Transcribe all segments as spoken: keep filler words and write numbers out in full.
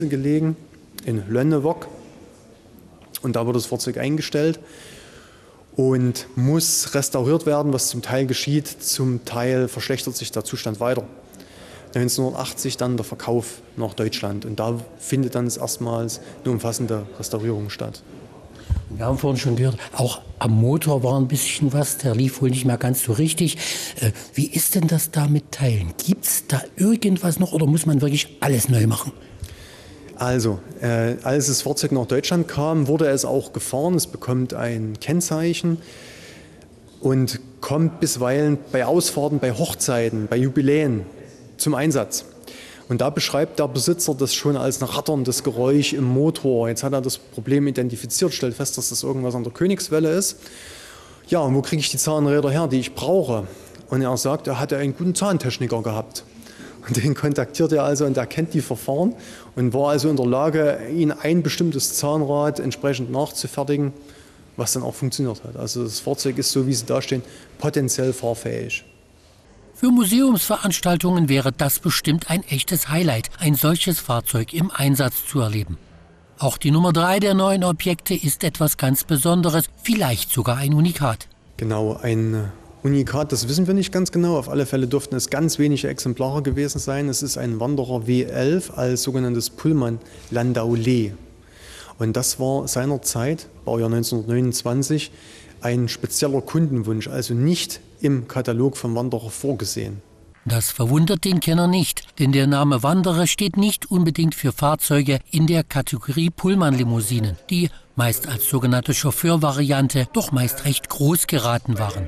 gelegen in Lönnewock. Und da wird das Fahrzeug eingestellt und muss restauriert werden, was zum Teil geschieht. Zum Teil verschlechtert sich der Zustand weiter. neunzehnhundertachtzig dann der Verkauf nach Deutschland. Und da findet dann erstmals eine umfassende Restaurierung statt. Wir haben vorhin schon gehört, auch am Motor war ein bisschen was, der lief wohl nicht mehr ganz so richtig. Äh, wie ist denn das da mit Teilen? Gibt es da irgendwas noch oder muss man wirklich alles neu machen? Also, äh, als das Fahrzeug nach Deutschland kam, wurde es auch gefahren. Es bekommt ein Kennzeichen und kommt bisweilen bei Ausfahrten, bei Hochzeiten, bei Jubiläen zum Einsatz. Und da beschreibt der Besitzer das schon als ein ratterndes Geräusch im Motor. Jetzt hat er das Problem identifiziert, stellt fest, dass das irgendwas an der Königswelle ist. Ja, und wo kriege ich die Zahnräder her, die ich brauche? Und er sagt, er hatte einen guten Zahntechniker gehabt. Und den kontaktiert er also und er kennt die Verfahren und war also in der Lage, ihn ein bestimmtes Zahnrad entsprechend nachzufertigen, was dann auch funktioniert hat. Also das Fahrzeug ist, so wie sie da stehen, potenziell fahrfähig. Für Museumsveranstaltungen wäre das bestimmt ein echtes Highlight, ein solches Fahrzeug im Einsatz zu erleben. Auch die Nummer drei der neuen Objekte ist etwas ganz Besonderes, vielleicht sogar ein Unikat. Genau, ein Unikat, das wissen wir nicht ganz genau. Auf alle Fälle dürften es ganz wenige Exemplare gewesen sein. Es ist ein Wanderer W elf als sogenanntes Pullman-Landaulet. Und das war seinerzeit, Baujahr neunzehnhundertneunundzwanzig, ein spezieller Kundenwunsch, also nicht im Katalog vom Wanderer vorgesehen. Das verwundert den Kenner nicht, denn der Name Wanderer steht nicht unbedingt für Fahrzeuge in der Kategorie Pullman-Limousinen, die meist als sogenannte Chauffeurvariante doch meist recht groß geraten waren.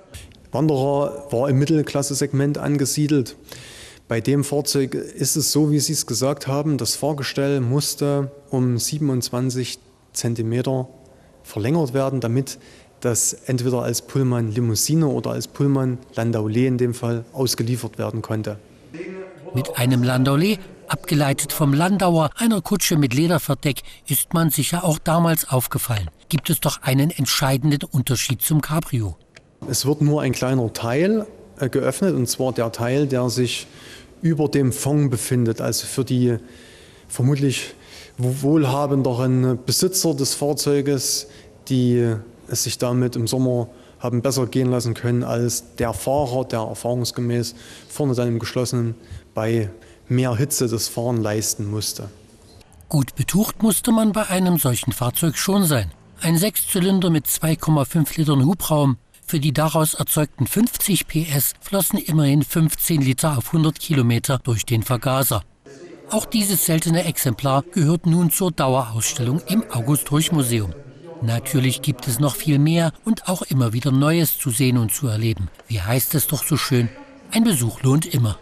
Wanderer war im Mittelklasse-Segment angesiedelt. Bei dem Fahrzeug ist es so, wie Sie es gesagt haben, das Fahrgestell musste um siebenundzwanzig Zentimeter verlängert werden, damit das entweder als Pullman-Limousine oder als Pullman-Landaulet in dem Fall ausgeliefert werden konnte. Mit einem Landaulet, abgeleitet vom Landauer, einer Kutsche mit Lederverdeck, ist man sicher auch damals aufgefallen. Gibt es doch einen entscheidenden Unterschied zum Cabrio. Es wird nur ein kleiner Teil äh, geöffnet, und zwar der Teil, der sich über dem Fond befindet. Also für die vermutlich wohlhabenderen Besitzer des Fahrzeuges, die es sich damit im Sommer haben besser gehen lassen können als der Fahrer, der erfahrungsgemäß vorne dann im Geschlossenen bei mehr Hitze das Fahren leisten musste. Gut betucht musste man bei einem solchen Fahrzeug schon sein. Ein Sechszylinder mit zwei Komma fünf Litern Hubraum. Für die daraus erzeugten fünfzig P S flossen immerhin fünfzehn Liter auf hundert Kilometer durch den Vergaser. Auch dieses seltene Exemplar gehört nun zur Dauerausstellung im August-Rüsch-Museum. Natürlich gibt es noch viel mehr und auch immer wieder Neues zu sehen und zu erleben. Wie heißt es doch so schön? Ein Besuch lohnt immer.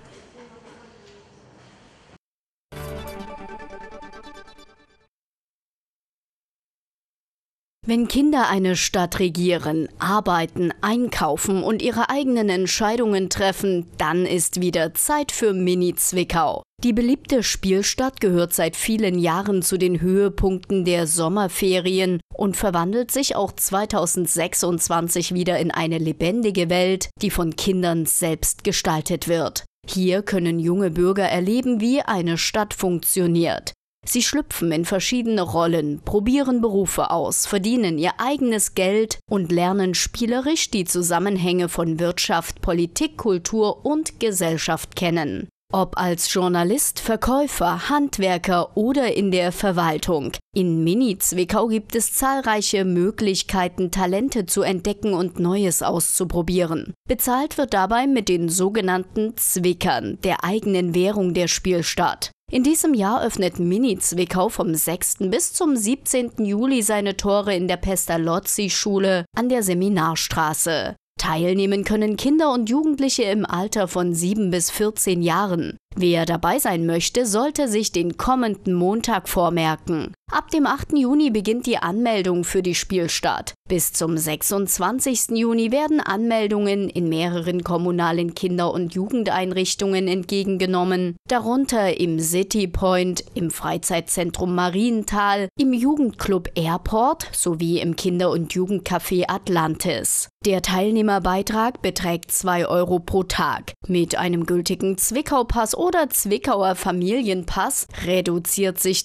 Wenn Kinder eine Stadt regieren, arbeiten, einkaufen und ihre eigenen Entscheidungen treffen, dann ist wieder Zeit für Mini Zwickau. Die beliebte Spielstadt gehört seit vielen Jahren zu den Höhepunkten der Sommerferien und verwandelt sich auch zweitausendsechsundzwanzig wieder in eine lebendige Welt, die von Kindern selbst gestaltet wird. Hier können junge Bürger erleben, wie eine Stadt funktioniert. Sie schlüpfen in verschiedene Rollen, probieren Berufe aus, verdienen ihr eigenes Geld und lernen spielerisch die Zusammenhänge von Wirtschaft, Politik, Kultur und Gesellschaft kennen. Ob als Journalist, Verkäufer, Handwerker oder in der Verwaltung. In Mini Zwickau gibt es zahlreiche Möglichkeiten, Talente zu entdecken und Neues auszuprobieren. Bezahlt wird dabei mit den sogenannten Zwickern, der eigenen Währung der Spielstadt. In diesem Jahr öffnet Mini Zwickau vom sechsten bis zum siebzehnten Juli seine Tore in der Pestalozzi-Schule an der Seminarstraße. Teilnehmen können Kinder und Jugendliche im Alter von sieben bis vierzehn Jahren. Wer dabei sein möchte, sollte sich den kommenden Montag vormerken. Ab dem achten Juni beginnt die Anmeldung für die Spielstadt. Bis zum sechsundzwanzigsten Juni werden Anmeldungen in mehreren kommunalen Kinder- und Jugendeinrichtungen entgegengenommen, darunter im City Point, im Freizeitzentrum Marienthal, im Jugendclub Airport sowie im Kinder- und Jugendcafé Atlantis. Der Teilnehmerbeitrag beträgt zwei Euro pro Tag. Mit einem gültigen Zwickau-Pass oder Zwickauer Familienpass reduziert sich